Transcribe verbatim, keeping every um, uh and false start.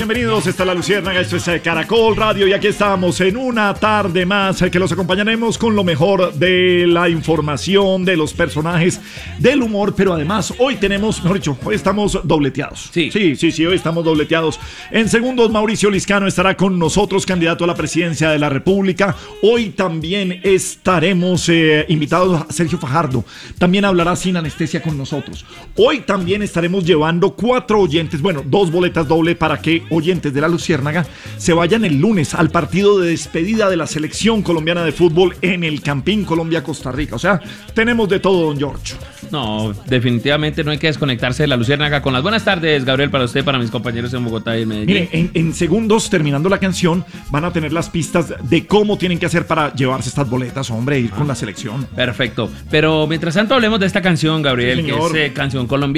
bienvenidos. Esta es La Luciérnaga, esto es Caracol Radio y aquí estamos en una tarde más que los acompañaremos con lo mejor de la información, de los personajes, del humor, pero además hoy tenemos, mejor dicho, hoy estamos dobleteados. Sí. Sí, sí, sí, hoy estamos dobleteados. En segundos, Mauricio Liscano estará con nosotros, candidato a la presidencia de la República. Hoy también estaremos eh, invitados a Sergio Fajardo. También hablará sin anestesia con nosotros. Hoy también estaremos llevando cuatro oyentes, bueno, dos boletas doble para que oyentes de La Luciérnaga se vayan el lunes al partido de despedida de la selección colombiana de fútbol en el Campín Colombia-Costa Rica. O sea, tenemos de todo, don George. No, definitivamente no hay que desconectarse de La Luciérnaga. Con las buenas tardes, Gabriel, para usted, para mis compañeros en Bogotá y en Medellín. Mire, en, en segundos, terminando la canción, van a tener las pistas de cómo tienen que hacer para llevarse estas boletas, hombre, e ir ah. con la selección. Perfecto. Pero mientras tanto hablemos de esta canción, Gabriel, sí, que es eh, canción colombiana.